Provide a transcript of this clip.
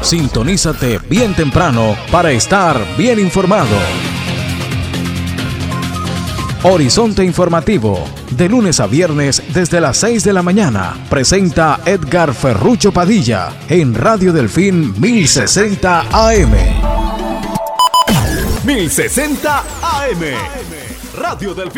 Sintonízate bien temprano para estar bien informado. Horizonte Informativo, de lunes a viernes desde las 6 de la mañana, presenta Edgar Ferrucho Padilla en Radio Delfín 1060 AM. 1060 AM, Radio Delfín.